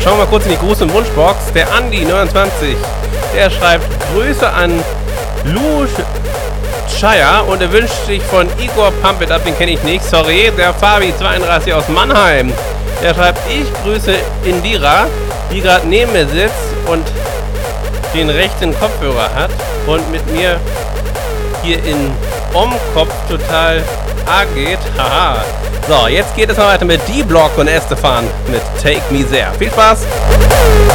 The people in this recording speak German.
schauen wir mal kurz in die Gruß- und Wunschbox. Der Andi29, der schreibt Grüße an Lou Shire und er wünscht sich von Igor Pump It Up, den kenne ich nicht, sorry. Der Fabi32 aus Mannheim, der schreibt, ich grüße Indira, die gerade neben mir sitzt und den rechten Kopfhörer hat und mit mir hier in Omkopf total A geht. Haha. So, jetzt geht es mal weiter mit D-Block und Estefan mit Take Me There. Viel Spaß!